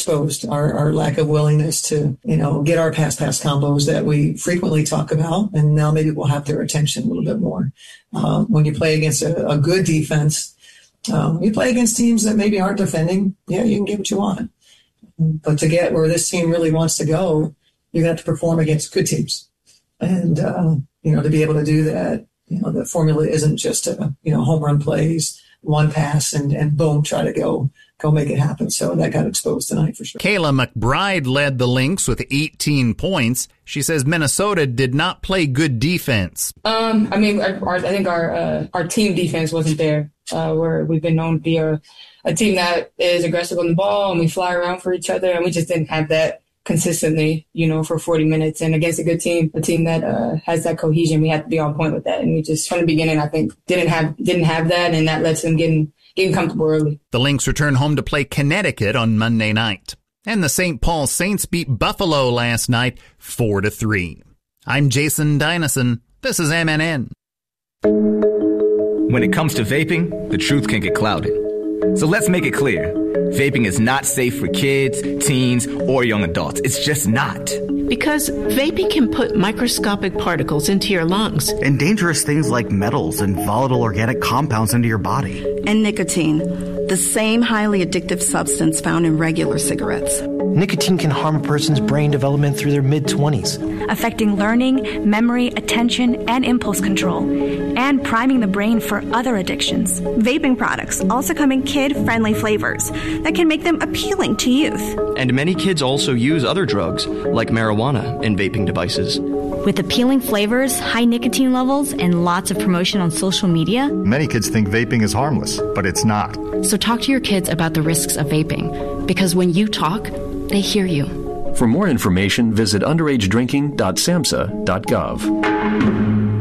exposed, our lack of willingness to, get our pass combos that we frequently talk about. And now maybe we'll have their attention a little bit more. When you play against a good defense, you play against teams that maybe aren't defending. Yeah, you can get what you want. But to get where this team really wants to go, you're going to have to perform against good teams. And, to be able to do that, the formula isn't just, home run plays, one pass and boom, try to go make it happen. So that got exposed tonight for sure. Kayla McBride led the Lynx with 18 points. She says Minnesota did not play good defense. I think our team defense wasn't there. Where we've been known to be a team that is aggressive on the ball and we fly around for each other, and we just didn't have that consistently, for 40 minutes. And against a good team, a team that has that cohesion, we have to be on point with that. And we just, from the beginning, I think, didn't have that, and that led to them getting comfortable early. The Lynx return home to play Connecticut on Monday night. And the St. Paul Saints beat Buffalo last night 4-3. I'm Jason Dynison. This is MNN. When it comes to vaping, the truth can get clouded. So let's make it clear. Vaping is not safe for kids, teens, or young adults. It's just not. Because vaping can put microscopic particles into your lungs. And dangerous things like metals and volatile organic compounds into your body. And nicotine, the same highly addictive substance found in regular cigarettes. Nicotine can harm a person's brain development through their mid-20s, affecting learning, memory, attention, and impulse control, and priming the brain for other addictions. Vaping products also come in kid-friendly flavors that can make them appealing to youth. And many kids also use other drugs, like marijuana, in vaping devices. With appealing flavors, high nicotine levels, and lots of promotion on social media, many kids think vaping is harmless, but it's not. So talk to your kids about the risks of vaping, because when you talk, they hear you. For more information, visit underagedrinking.samhsa.gov.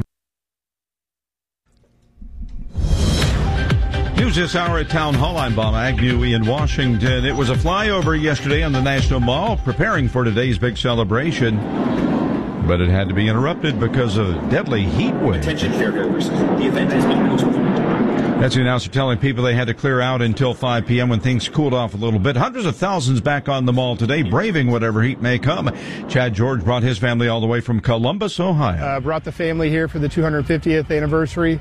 News this hour at Town Hall. I'm Bob Agnew in Washington. It was a flyover yesterday on the National Mall, preparing for today's big celebration. But it had to be interrupted because of a deadly heat wave. Attention caregivers, the event has been moved. That's the announcer telling people they had to clear out until 5 p.m. when things cooled off a little bit. Hundreds of thousands back on the mall today, braving whatever heat may come. Chad George brought his family all the way from Columbus, Ohio. Brought the family here for the 250th anniversary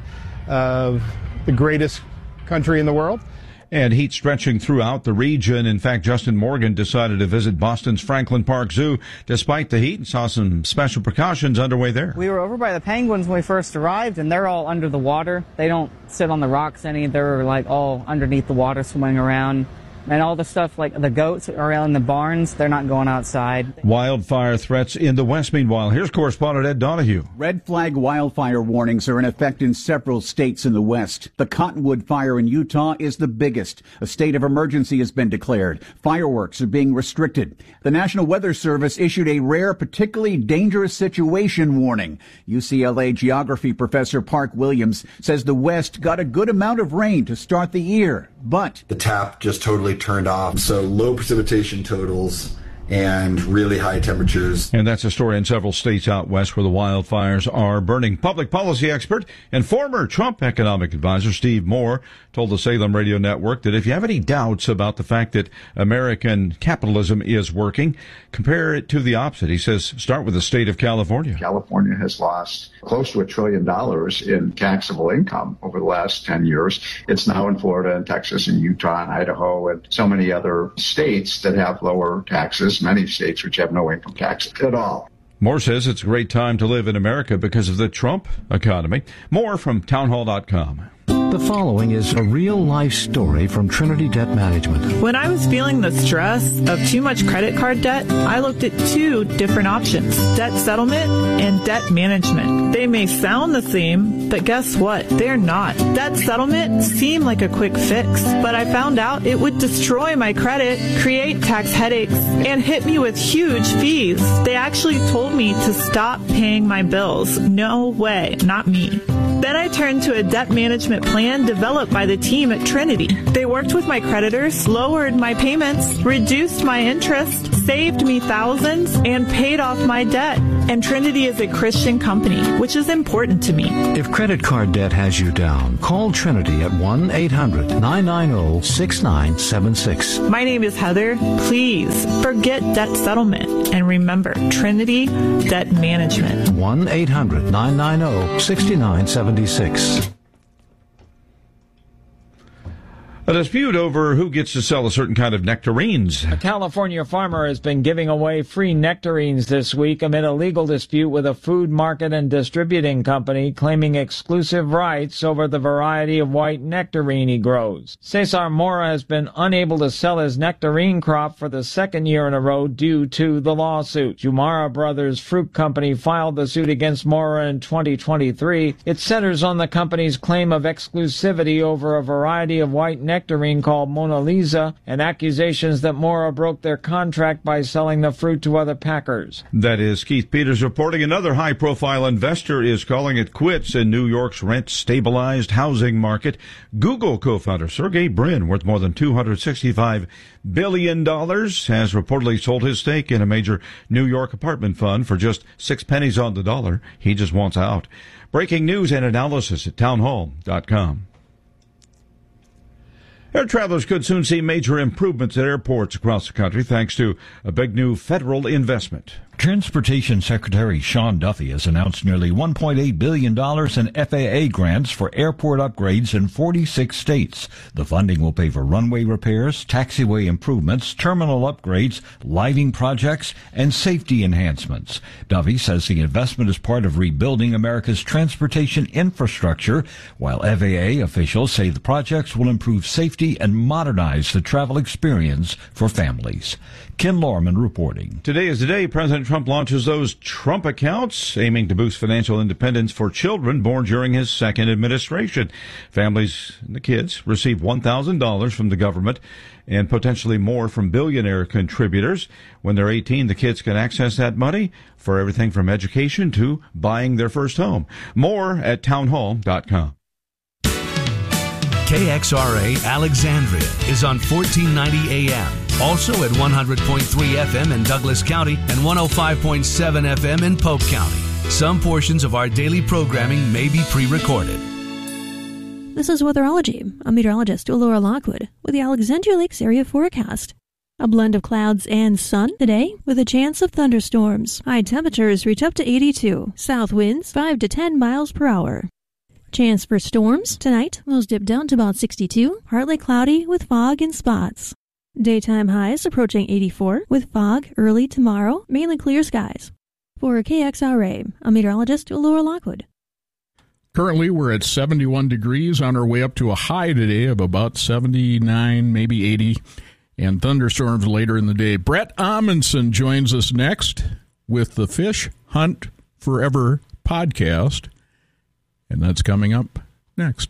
of the greatest country in the world. And heat stretching throughout the region. In fact, Justin Morgan decided to visit Boston's Franklin Park Zoo despite the heat and saw some special precautions underway there. We were over by the penguins when we first arrived, and they're all under the water. They don't sit on the rocks any. They're like all underneath the water swimming around. And all the stuff like the goats around the barns, they're not going outside. Wildfire threats in the West. Meanwhile, here's correspondent Ed Donahue. Red flag wildfire warnings are in effect in several states in the West. The Cottonwood fire in Utah is the biggest. A state of emergency has been declared. Fireworks are being restricted. The National Weather Service issued a rare, particularly dangerous situation warning. UCLA geography professor Park Williams says the West got a good amount of rain to start the year, but the tap just totally turned off. So low precipitation totals and really high temperatures. And that's a story in several states out west where the wildfires are burning. Public policy expert and former Trump economic advisor Steve Moore told the Salem Radio Network that if you have any doubts about the fact that American capitalism is working, compare it to the opposite. He says, start with the state of California. California has lost close to $1 trillion in taxable income over the last 10 years. It's now in Florida and Texas and Utah and Idaho and so many other states that have lower taxes, many states which have no income tax at all. Moore says it's a great time to live in America because of the Trump economy. More from townhall.com. The following is a real-life story from Trinity Debt Management. When I was feeling the stress of too much credit card debt, I looked at two different options, debt settlement and debt management. They may sound the same, but guess what? They're not. Debt settlement seemed like a quick fix, but I found out it would destroy my credit, create tax headaches, and hit me with huge fees. They actually told me to stop paying my bills. No way, not me. Then I turned to a debt management plan developed by the team at Trinity. They worked with my creditors, lowered my payments, reduced my interest, saved me thousands, and paid off my debt. And Trinity is a Christian company, which is important to me. If credit card debt has you down, call Trinity at 1-800-990-6976. My name is Heather. Please forget debt settlement and remember Trinity Debt Management. 1-800-990-6976. A dispute over who gets to sell a certain kind of nectarines. A California farmer has been giving away free nectarines this week amid a legal dispute with a food market and distributing company claiming exclusive rights over the variety of white nectarine he grows. Cesar Mora has been unable to sell his nectarine crop for the second year in a row due to the lawsuit. Jumara Brothers Fruit Company filed the suit against Mora in 2023. It centers on the company's claim of exclusivity over a variety of white nectarine called Mona Lisa and accusations that Mora broke their contract by selling the fruit to other packers. That is Keith Peters reporting. Another high-profile investor is calling it quits in New York's rent-stabilized housing market. Google co-founder Sergey Brin, worth more than $265 billion, has reportedly sold his stake in a major New York apartment fund for just 6 pennies on the dollar. He just wants out. Breaking news and analysis at townhall.com. Air travelers could soon see major improvements at airports across the country thanks to a big new federal investment. Transportation Secretary Sean Duffy has announced nearly $1.8 billion in FAA grants for airport upgrades in 46 states. The funding will pay for runway repairs, taxiway improvements, terminal upgrades, lighting projects, and safety enhancements. Duffy says the investment is part of rebuilding America's transportation infrastructure, while FAA officials say the projects will improve safety and modernize the travel experience for families. Ken Lorman reporting. Today is the day President Trump launches those Trump accounts, aiming to boost financial independence for children born during his second administration. Families and the kids receive $1,000 from the government and potentially more from billionaire contributors. When they're 18, the kids can access that money for everything from education to buying their first home. More at townhall.com. KXRA Alexandria is on 1490 AM. Also at 100.3 FM in Douglas County and 105.7 FM in Polk County. Some portions of our daily programming may be pre-recorded. This is Weatherology. I'm meteorologist Laura Lockwood with the Alexandria Lakes area forecast. A blend of clouds and sun today with a chance of thunderstorms. High temperatures reach up to 82. South winds 5 to 10 miles per hour. Chance for storms tonight will dip down to about 62, partly cloudy with fog in spots. Daytime highs approaching 84 with fog early tomorrow, mainly clear skies. For KXRA, I'm meteorologist Laura Lockwood. Currently, we're at 71 degrees on our way up to a high today of about 79, maybe 80, and thunderstorms later in the day. Brett Amundsen joins us next with the Fish Hunt Forever podcast. And that's coming up next.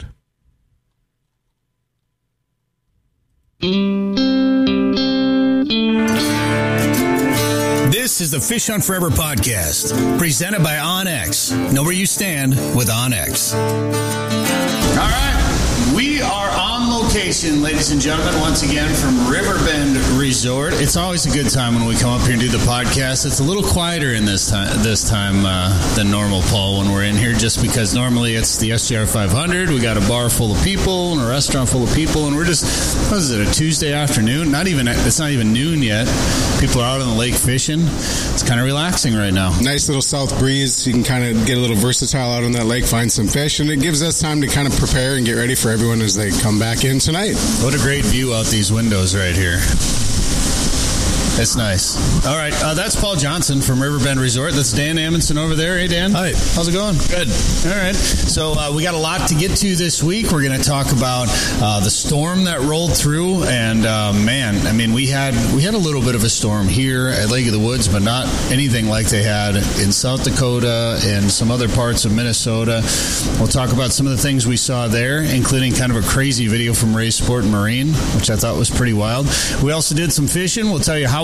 This is the Fish Hunt Forever podcast, presented by OnX. Know where you stand with OnX. All right, we are on location, ladies and gentlemen, once again from Riverbend Resort. It's always a good time when we come up here and do the podcast. It's a little quieter in this time than normal, Paul, when we're in here, just because normally it's the SGR 500. We got a bar full of people and a restaurant full of people, and we're just, what is it, a Tuesday afternoon? It's not even noon yet. People are out on the lake fishing. It's kind of relaxing right now. Nice little south breeze. You can kind of get a little versatile out on that lake, find some fish, and it gives us time to kind of prepare and get ready for everyone as they come back in tonight. What a great view out these windows right here. It's nice. All right, that's Paul Johnson from Riverbend Resort. That's Dan Amundsen over there. Hey, Dan. Hi. How's it going? Good. All right. So we got a lot to get to this week. We're going to talk about the storm that rolled through, and man, I mean, we had a little bit of a storm here at Lake of the Woods, but not anything like they had in South Dakota and some other parts of Minnesota. We'll talk about some of the things we saw there, including kind of a crazy video from Ray Sport and Marine, which I thought was pretty wild. We also did some fishing. We'll tell you how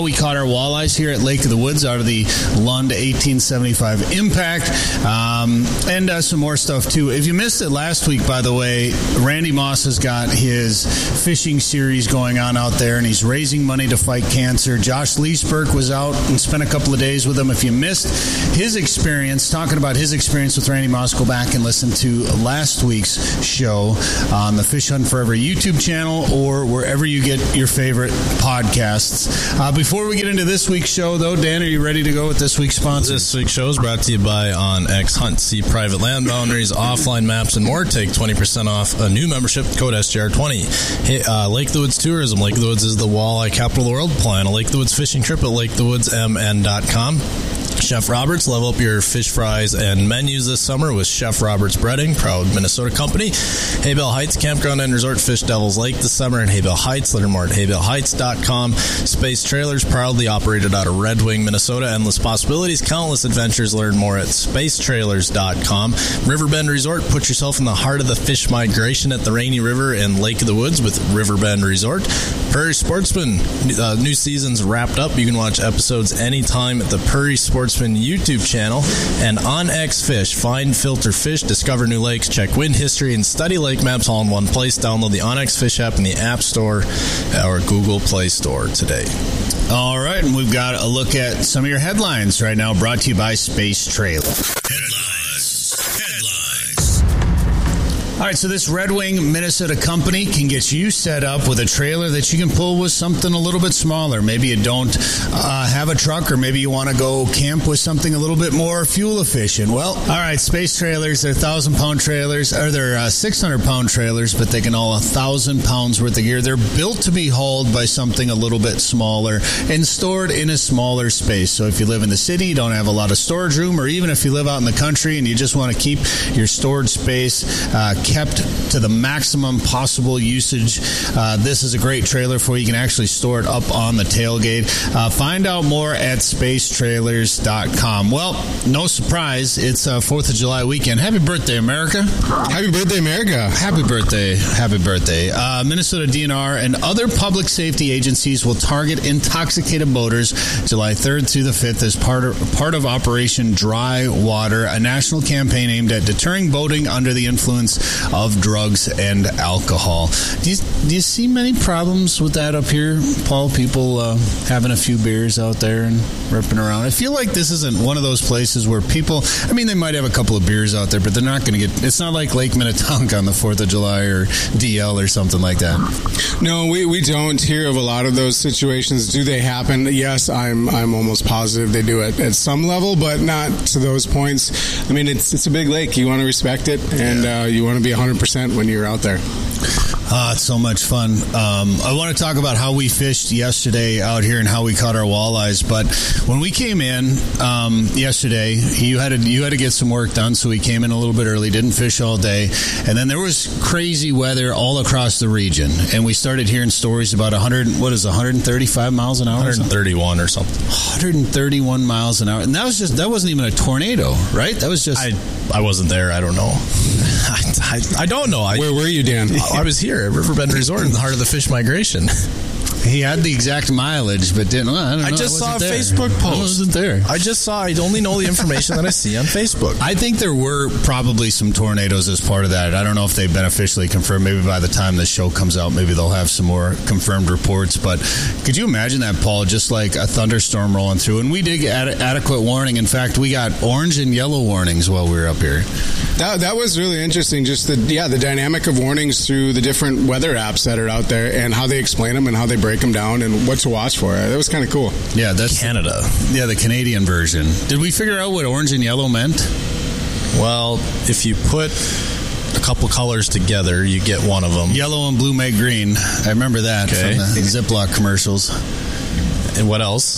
how we caught our walleyes here at Lake of the Woods out of the Lund 1875 Impact, and some more stuff too. If you missed it last week, by the way, Randy Moss has got his fishing series going on out there, and he's raising money to fight cancer. Josh Leesburg was out and spent a couple of days with him. If you missed his experience, talking about his experience with Randy Moss, go back and listen to last week's show on the Fish Hunt Forever YouTube channel or wherever you get your favorite podcasts. Before we get into this week's show, though, Dan, are you ready to go with this week's sponsor? This week's show is brought to you by OnX Hunt. See private land boundaries, offline maps, and more. Take 20% off a new membership, code SGR20. Hey, Lake of the Woods Tourism. Lake of the Woods is the walleye capital of the world. Plan a Lake of the Woods fishing trip at LakeoftheWoodsMN.com. Chef Roberts, level up your fish fries and menus this summer with Chef Roberts Breading, proud Minnesota company. Haybell Heights Campground and Resort, Fish Devils Lake this summer in Haybell Heights. Learn more at haybellheights.com. Space Trailers, proudly operated out of Red Wing, Minnesota. Endless possibilities, countless adventures. Learn more at spacetrailers.com. Riverbend Resort, put yourself in the heart of the fish migration at the Rainy River in Lake of the Woods with Riverbend Resort. Prairie Sportsman, new season's wrapped up. You can watch episodes anytime at the Prairie Sportsman YouTube channel. And OnX Fish, find, filter fish, discover new lakes, check wind history, and study lake maps all in one place. Download the OnX Fish app in the App Store or Google Play Store today. All right, and we've got a look at some of your headlines right now, brought to you by Space Trailer. All right, so this Red Wing Minnesota company can get you set up with a trailer that you can pull with something a little bit smaller. Maybe you don't have a truck, or maybe you want to go camp with something a little bit more fuel efficient. Well, all right, Space Trailers, they're 1,000-pound trailers, or they're 600-pound trailers, but they can haul 1,000 pounds worth of gear. They're built to be hauled by something a little bit smaller and stored in a smaller space. So if you live in the city, you don't have a lot of storage room, or even if you live out in the country and you just want to keep your storage space kept to the maximum possible usage, this is a great trailer for you. You can actually store it up on the tailgate. Find out more at spacetrailers.com. Well, no surprise, it's 4th of July weekend. Happy birthday, America. Happy birthday, America. Happy birthday. Happy birthday. Minnesota DNR and other public safety agencies will target intoxicated boaters July 3rd through the 5th as part of Operation Dry Water, a national campaign aimed at deterring boating under the influence of drugs and alcohol. Do you see many problems with that up here, Paul? People having a few beers out there and ripping around. I feel like this isn't one of those places where people, I mean, they might have a couple of beers out there, but they're not going to get, it's not like Lake Minnetonka on the 4th of July or DL or something like that. No, we don't hear of a lot of those situations. Do they happen? Yes, I'm almost positive they do at some level, but not to those points. I mean, it's a big lake. You want to respect it, and you want to be 100% when you're out there. It's so much fun. I want to talk about how we fished yesterday out here and how we caught our walleyes. But when we came in yesterday, you had to get some work done, so we came in a little bit early, didn't fish all day. And then there was crazy weather all across the region. And we started hearing stories about 135 miles an hour? 131 or something. 131 miles an hour. And that wasn't even a tornado, right? That was just... I wasn't there. I don't know. I don't know. Where were you, Dan? I was here at Riverbend Resort in the heart of the fish migration. He had the exact mileage, but didn't. Well, I don't know. I just saw a Facebook post. I wasn't there. I only know the information that I see on Facebook. I think there were probably some tornadoes as part of that. I don't know if they've been officially confirmed. Maybe by the time this show comes out, maybe they'll have some more confirmed reports. But could you imagine that, Paul? Just like a thunderstorm rolling through. And we did get adequate warning. In fact, we got orange and yellow warnings while we were up here. That was really interesting. Just the dynamic of warnings through the different weather apps that are out there and how they explain them and how they break them down and what to watch for. That was kind of cool. Yeah, that's Canada. The Canadian version. Did we figure out what orange and yellow meant? Well, if you put a couple colors together, you get one of them. Yellow and blue make green. I remember that from the Ziploc commercials. And what else?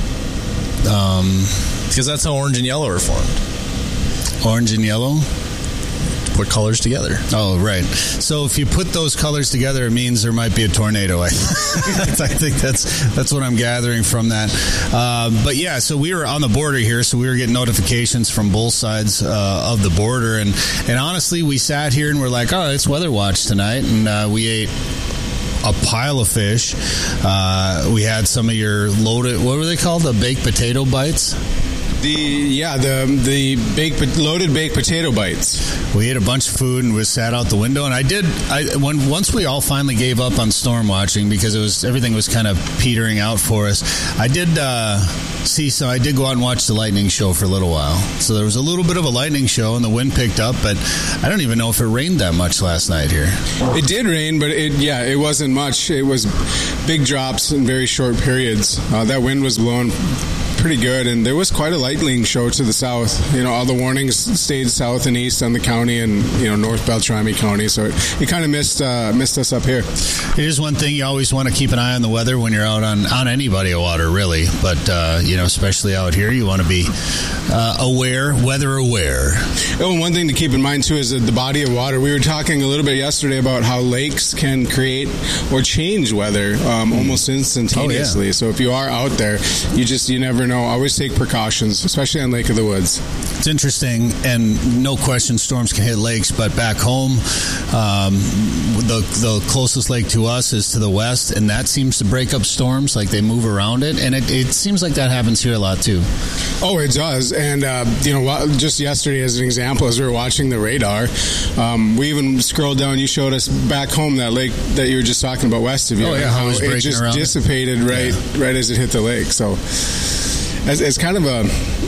Because that's how orange and yellow are formed. Orange and yellow? Put colors together. Oh, right. So if you put those colors together, it means there might be a tornado. I think that's what I'm gathering from that. But yeah, so we were on the border here, so we were getting notifications from both sides of the border, and honestly, we sat here and we're like, oh, it's weather watch tonight, and we ate a pile of fish. We had some of your loaded, what were they called? The baked potato bites? The loaded baked potato bites. We ate a bunch of food and we sat out the window. And once we all finally gave up on storm watching because everything was kind of petering out for us, I did I did go out and watch the lightning show for a little while. So there was a little bit of a lightning show and the wind picked up, but I don't even know if it rained that much last night here. It did rain, but it wasn't much. It was big drops in very short periods. That wind was blowing pretty good, and there was quite a lightning show to the south. All the warnings stayed south and east on the county and north Beltrami County, so it kind of missed us up here. It is one thing you always want to keep an eye on the weather when you're out on any body of water, really, but especially out here you want to be weather aware. Oh, and one thing to keep in mind too is that the body of water, we were talking a little bit yesterday about how lakes can create or change weather almost instantaneously. Oh, yeah. So if you are out there, you never know. Always take precautions, especially on Lake of the Woods. It's interesting, and no question storms can hit lakes, but back home, the closest lake to us is to the west, and that seems to break up storms, like they move around it, and it seems like that happens here a lot too. Oh, it does, and just yesterday as an example, as we were watching the radar, we even scrolled down, you showed us back home that lake that you were just talking about west of you. Oh yeah, how it just dissipated right as it hit the lake, so it's kind of a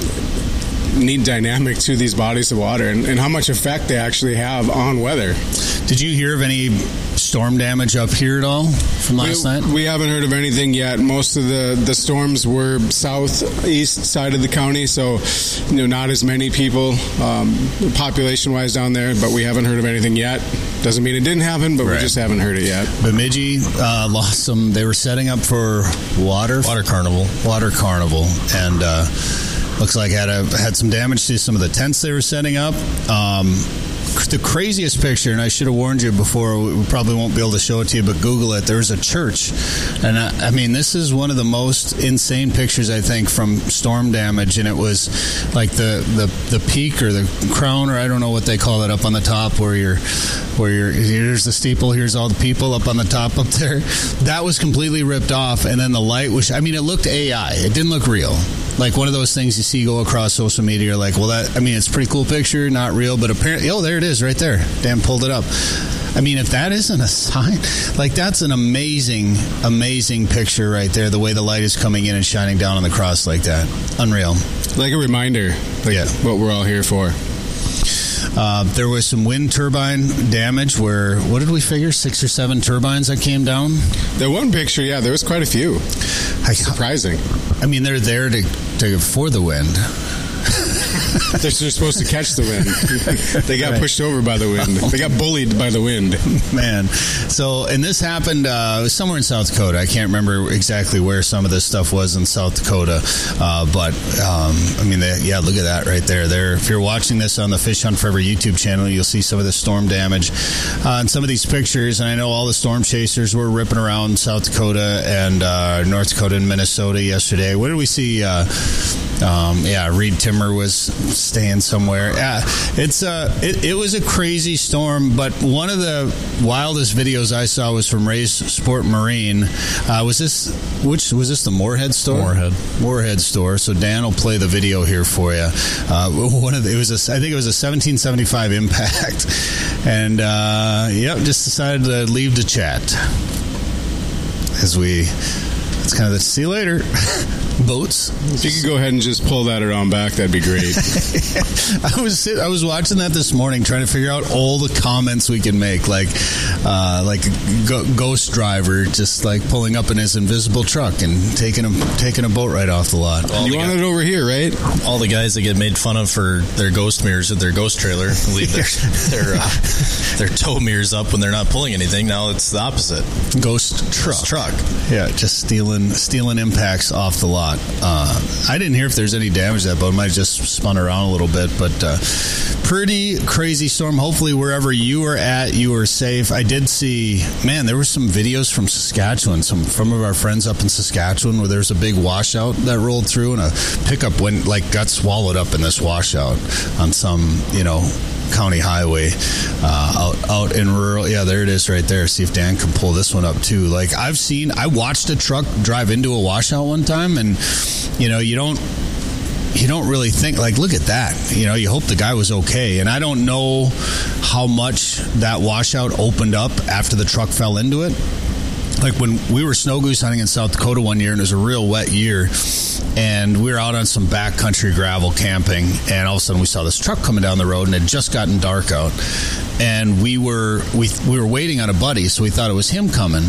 neat dynamic to these bodies of water and how much effect they actually have on weather. Did you hear of any storm damage up here at all from last night? We haven't heard of anything yet. Most of the storms were southeast side of the county, so not as many people population-wise down there, but we haven't heard of anything yet. Doesn't mean it didn't happen, but we just haven't heard it yet. Bemidji lost some. They were setting up for water carnival, and looks like had some damage to some of the tents they were setting up. The craziest picture, and I should have warned you before, we probably won't be able to show it to you, but Google it. There's a church, and I mean, this is one of the most insane pictures, I think, from storm damage, and it was like the peak or the crown, or I don't know what they call it, up on the top where you're here's the steeple, here's all the people up on the top up there. That was completely ripped off, and then the light was, it looked AI. It didn't look real. Like one of those things you see go across social media. You're like, well, it's a pretty cool picture, not real, but apparently, there it is right there. Dan pulled it up. If that isn't a sign, like that's an amazing, amazing picture right there, the way the light is coming in and shining down on the cross like that. Unreal. Like a reminder, what we're all here for. There was some wind turbine damage where, what did we figure, 6 or 7 turbines that came down? The one picture, there was quite a few. Surprising. They're there for the wind. They're supposed to catch the wind. They got pushed over by the wind. They got bullied by the wind. Man. So, and this happened somewhere in South Dakota. I can't remember exactly where some of this stuff was in South Dakota. But look at that right there. If you're watching this on the Fish Hunt Forever YouTube channel, you'll see some of the storm damage and some of these pictures. And I know all the storm chasers were ripping around South Dakota and North Dakota and Minnesota yesterday. What did we see? Reed Timmer was staying somewhere. It was a crazy storm, but one of the wildest videos I saw was from Ray's Sport Marine. Was this the Moorhead store? Moorhead store. So Dan will play the video here for you. I think it was a 1775 Impact, and just decided to leave the chat it's kind of the see you later. Boats. If you could go ahead and just pull that around back, that'd be great. I was watching that this morning, trying to figure out all the comments we can make, like Ghost Driver just like pulling up in his invisible truck and taking a boat right off the lot. You want it over here, right? All the guys that get made fun of for their ghost mirrors at their ghost trailer leave their tow mirrors up when they're not pulling anything. Now it's the opposite. Ghost truck. Yeah, just stealing impacts off the lot. I didn't hear if there's any damage to that boat. It might have just spun around a little bit, but pretty crazy storm. Hopefully wherever you are at, you are safe. I did see, there were some videos from Saskatchewan, from of our friends up in Saskatchewan, where there's a big washout that rolled through and a pickup got swallowed up in this washout on some, county highway out in rural. Yeah, there it is right there. See if Dan can pull this one up too. Like I watched a truck drive into a washout one time, and you don't really think, like, look at that. You hope the guy was okay. And I don't know how much that washout opened up after the truck fell into it. Like when we were snow goose hunting in South Dakota one year, and it was a real wet year, and we were out on some backcountry gravel camping, and all of a sudden we saw this truck coming down the road, and it had just gotten dark out. And we were waiting on a buddy, so we thought it was him coming.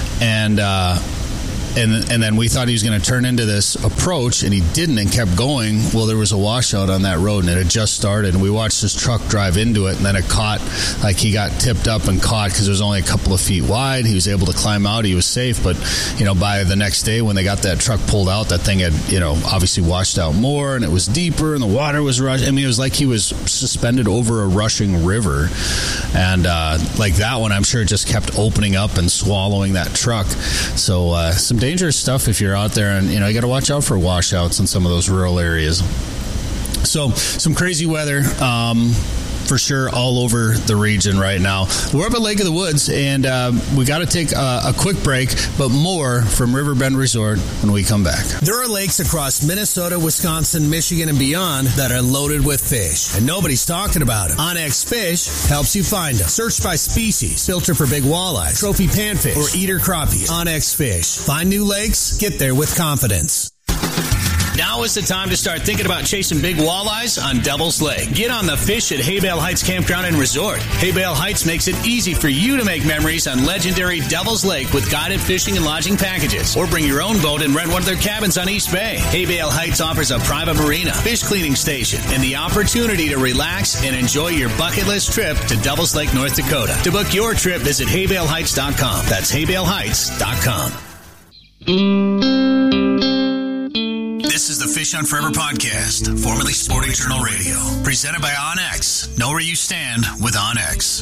And then we thought he was going to turn into this approach, and he didn't, and kept going. Well, there was a washout on that road, and it had just started, and we watched this truck drive into it, and then it caught, like he got tipped up and caught because it was only a couple of feet wide. He was able to climb out. He was safe, but, by the next day when they got that truck pulled out, that thing had, obviously washed out more, and it was deeper, and the water was rushing. I mean, it was like he was suspended over a rushing river. And like that one, I'm sure just kept opening up and swallowing that truck. So some dangerous stuff if you're out there, and you got to watch out for washouts in some of those rural areas. So some crazy weather for sure all over the region right now. We're up at Lake of the Woods, and we got to take a quick break, but more from Riverbend Resort when we come back. There are lakes across Minnesota, Wisconsin, Michigan, and beyond that are loaded with fish, and nobody's talking about them. OnX Fish helps you find them. Search by species, filter for big walleye, trophy panfish, or eater crappie. OnX Fish. Find new lakes, get there with confidence. Now is the time to start thinking about chasing big walleyes on Devil's Lake. Get on the fish at Haybale Heights Campground and Resort. Haybale Heights makes it easy for you to make memories on legendary Devil's Lake with guided fishing and lodging packages. Or bring your own boat and rent one of their cabins on East Bay. Haybale Heights offers a private marina, fish cleaning station, and the opportunity to relax and enjoy your bucket list trip to Devil's Lake, North Dakota. To book your trip, visit haybaleheights.com. That's haybaleheights.com. This is the Fish on Forever podcast, formerly Sporting Journal Radio, presented by OnX. Know where you stand with OnX.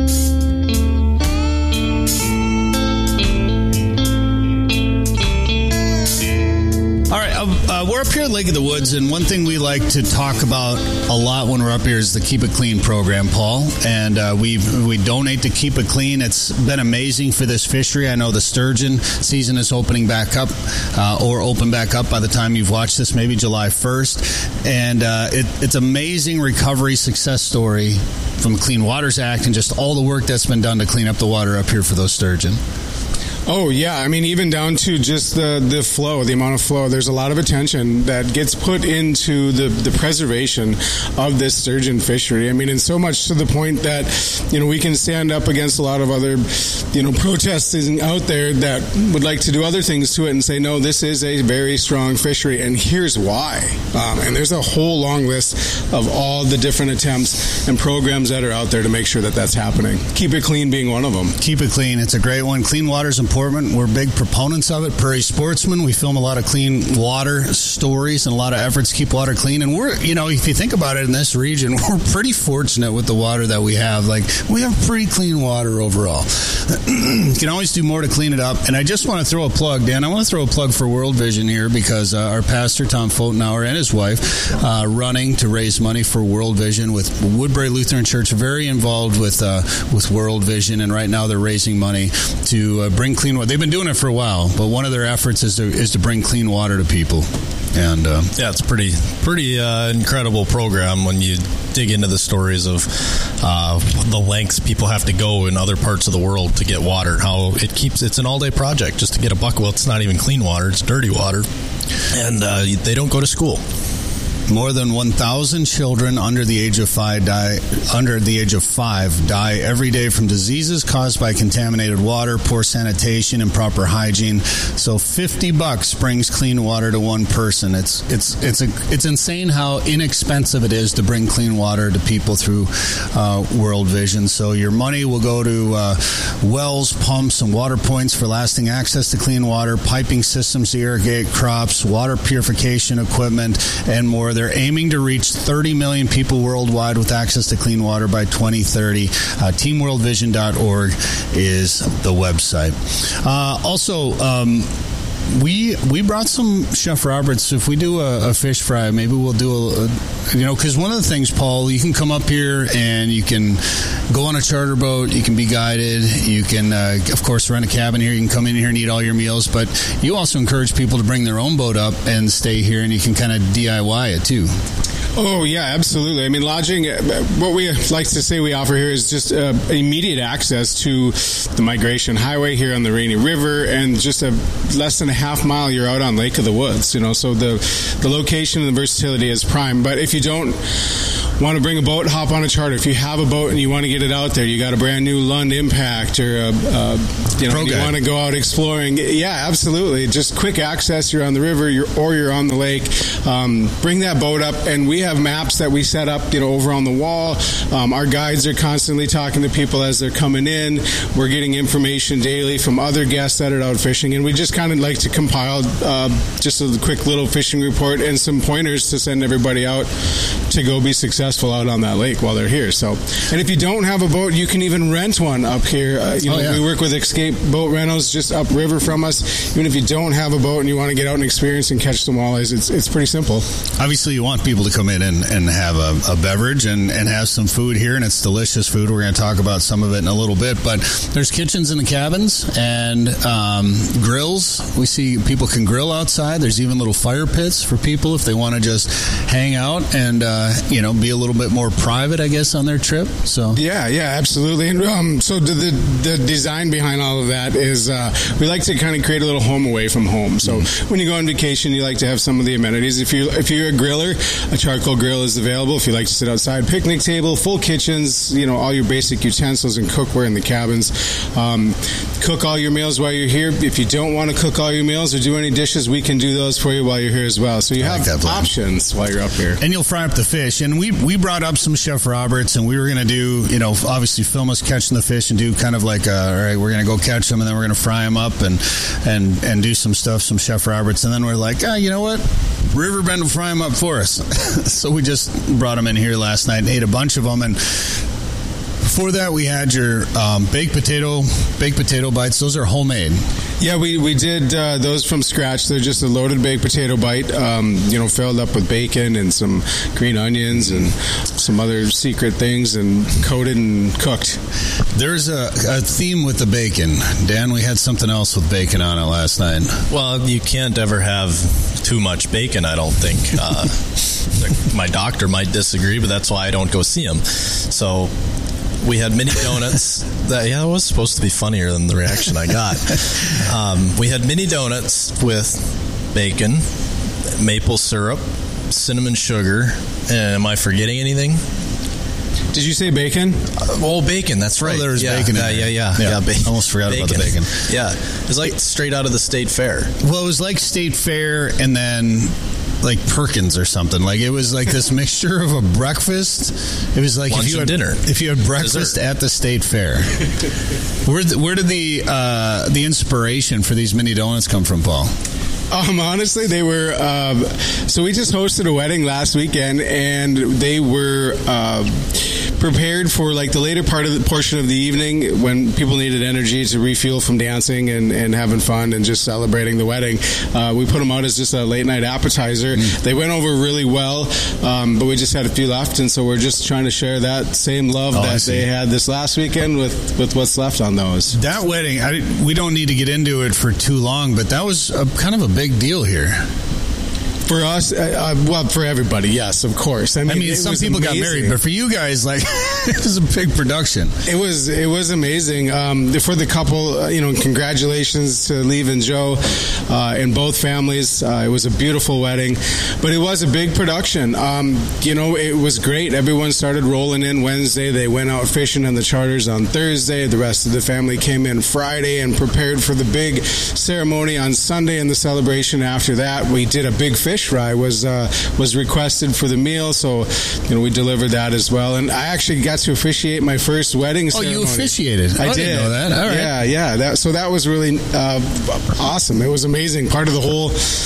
All right, we're up here at Lake of the Woods, and one thing we like to talk about a lot when we're up here is the Keep It Clean program, Paul. And we donate to Keep It Clean. It's been amazing for this fishery. I know the sturgeon season is opening back up, or open back up by the time you've watched this, maybe July 1st. And it's amazing recovery success story from Clean Waters Act and just all the work that's been done to clean up the water up here for those sturgeon. Oh, yeah. I mean, even down to just the flow, the amount of flow. There's a lot of attention that gets put into the preservation of this sturgeon fishery. I mean, and so much to the point that, we can stand up against a lot of other, protesting out there that would like to do other things to it and say, no, this is a very strong fishery, and here's why. And there's a whole long list of all the different attempts and programs that are out there to make sure that that's happening. Keep It Clean being one of them. Keep It Clean. It's a great one. Clean water's important. We're big proponents of it. Prairie Sportsman, we film a lot of clean water stories and a lot of efforts to keep water clean. And we're, if you think about it in this region, we're pretty fortunate with the water that we have. Like, we have pretty clean water overall. You can always do more to clean it up. And I just want to throw a plug, Dan. I want to throw a plug for World Vision here because our pastor, Tom Fotenauer, and his wife running to raise money for World Vision with Woodbury Lutheran Church, very involved with World Vision. And right now they're raising money to bring clean water. They've been doing it for a while, but one of their efforts is to bring clean water to people. And it's a pretty incredible program when you dig into the stories of the lengths people have to go in other parts of the world to get water. How it's an all-day project just to get a bucket. Well, it's not even clean water; it's dirty water, and they don't go to school. More than 1,000 children under the age of 5 die every day from diseases caused by contaminated water, poor sanitation, improper hygiene. So $50 brings clean water to one person. It's insane how inexpensive it is to bring clean water to people through World Vision. So your money will go to wells, pumps, and water points for lasting access to clean water, piping systems to irrigate crops, water purification equipment, and more. They're aiming to reach 30 million people worldwide with access to clean water by 2030. TeamWorldVision.org is the website. Also, we brought some Chef Roberts. If we do a fish fry, maybe we'll do because one of the things, Paul, you can come up here and you can go on a charter boat. You can be guided. You can, of course, rent a cabin here. You can come in here and eat all your meals. But you also encourage people to bring their own boat up and stay here, and you can kind of DIY it too. Oh, yeah, absolutely. I mean, lodging, what we like to say we offer here is just immediate access to the Migration Highway here on the Rainy River, and just less than a half mile, you're out on Lake of the Woods, so the location and the versatility is prime. But if you don't want to bring a boat, hop on a charter. If you have a boat and you want to get it out there, you got a brand new Lund Impact, or you want to go out exploring. Yeah, absolutely. Just quick access. You're on the river, you're on the lake. Bring that boat up, and we have maps that we set up, over on the wall. Our guides are constantly talking to people as they're coming in. We're getting information daily from other guests that are out fishing, and we just kind of like to compile just a quick little fishing report and some pointers to send everybody out to go be successful out on that lake while they're here. So, and if you don't have a boat, you can even rent one up here. We work with Escape Boat Rentals just upriver from us. Even if you don't have a boat and you want to get out and experience and catch some walleyes, it's pretty simple. Obviously, you want people to come in and have a beverage and have some food here, and it's delicious food. We're going to talk about some of it in a little bit, but there's kitchens in the cabins and grills. We see people can grill outside. There's even little fire pits for people if they want to just hang out and be a little bit more private, I guess, on their trip. So yeah, absolutely. And so the design behind all of that is we like to kind of create a little home away from home. So when you go on vacation, you like to have some of the amenities. If you're a griller, a charcoal grill is available. If you like to sit outside, picnic table, full kitchens, all your basic utensils and cookware in the cabins. Cook all your meals while you're here. If you don't want to cook all your meals or do any dishes, we can do those for you while you're here as well. So you have options while you're up here. And you'll fry up the fish. And we brought up some Chef Roberts, and we were going to do, obviously film us catching the fish and do kind of like, all right, we're going to go catch them, and then we're going to fry them up and do some stuff, some Chef Roberts. And then we're like, you know what? Riverbend will fry them up for us. So we just brought them in here last night and ate a bunch of them. And before that, we had your baked potato bites. Those are homemade. Yeah, we did those from scratch. They're just a loaded baked potato bite, filled up with bacon and some green onions and some other secret things, and coated and cooked. There's a theme with the bacon. Dan, we had something else with bacon on it last night. Well, you can't ever have too much bacon, I don't think. My doctor might disagree, but that's why I don't go see him. So we had mini donuts. That was supposed to be funnier than the reaction I got. We had mini donuts with bacon, maple syrup, cinnamon sugar. Am I forgetting anything? Did you say bacon? Bacon, that's right. Oh, there's bacon in there. Yeah, bacon. Almost forgot about the bacon. Yeah, it's like straight out of the State Fair. Well, it was like State Fair and then like Perkins or something. Like it was like this mixture of a breakfast. It was like lunch and dinner. If you had breakfast at the State Fair. Where did the inspiration for these mini donuts come from, Paul? Honestly, they were. So we just hosted a wedding last weekend, and they were prepared for like the later portion of the evening when people needed energy to refuel from dancing and having fun and just celebrating the wedding. We put them out as just a late night appetizer. They went over really well, but we just had a few left, and so we're just trying to share that same love that they had this last weekend with what's left on those. That wedding, we don't need to get into it for too long, but that was kind of a big deal here. For us, well, for everybody, yes, of course. I mean some people got married, but for you guys, like, it was a big production. It was amazing. For the couple, congratulations to Lee and Joe and both families. It was a beautiful wedding, but it was a big production. It was great. Everyone started rolling in Wednesday. They went out fishing on the charters on Thursday. The rest of the family came in Friday and prepared for the big ceremony on Sunday and the celebration after that. We did a big fish fry was requested for the meal, so we delivered that as well. And I actually got to officiate my first wedding ceremony. Oh, you officiated? I did. Know that. All right. Yeah. So that was really awesome. It was amazing. Part of the whole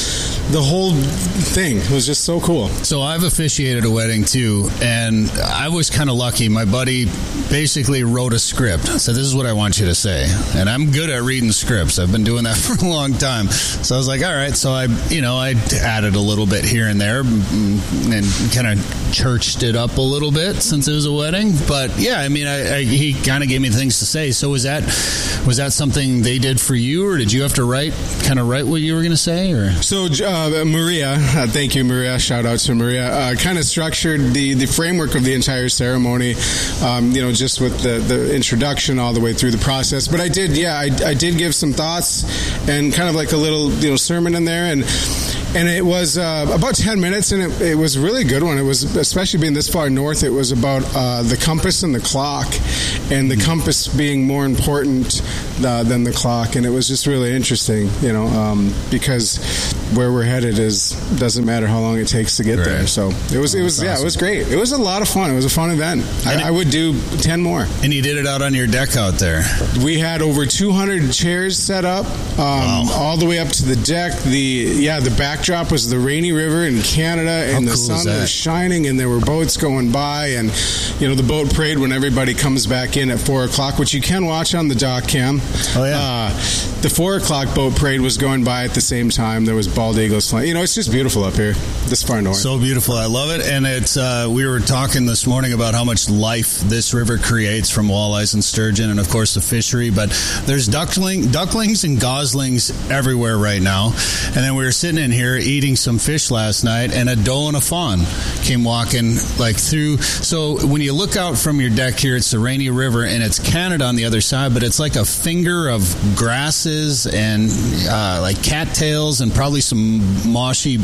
the whole thing was just so cool. So I've officiated a wedding too, and I was kind of lucky. My buddy basically wrote a script. So this is what I want you to say. And I'm good at reading scripts. I've been doing that for a long time. So I was like, all right. So I added a little bit here and there and kind of churched it up a little bit since it was a wedding. But yeah, I mean, he kind of gave me things to say. So was that something they did for you, or did you have to write what you were going to say? Or so Maria, thank you, Maria. Shout out to Maria. Kind of structured the framework of the entire ceremony. Just with the introduction all the way through the process. But I did give some thoughts and kind of like a little sermon in there, and it was about 10 minutes, and it was a really good one. It was, especially being this far north, it was about the compass and the clock, and the compass being more important than the clock. And it was just really interesting, because where we're headed doesn't matter how long it takes to get there. So it was awesome. It was great. It was a lot of fun. It was a fun event. I would do 10 more. And you did it out on your deck out there. We had over 200 chairs set up, all the way up to the deck. The backdrop was the Rainy River in Canada, and the sun was shining, and there were boats going by, and the boat parade when everybody comes back in at 4:00, which you can watch on the dock cam. Oh yeah. The 4:00 boat parade was going by at the same time. There was bald eagles flying. It's just beautiful up here, this far north. So beautiful. I love it. And it's we were talking this morning about how much life this river creates from walleyes and sturgeon, and of course the fishery. But there's ducklings and goslings everywhere right now. And then we were sitting in here eating some fish last night, and a doe and a fawn came walking through. So when you look out from your deck here, it's the Rainy River, and it's Canada on the other side, but it's like a finger of grasses and like cattails and probably some marshy,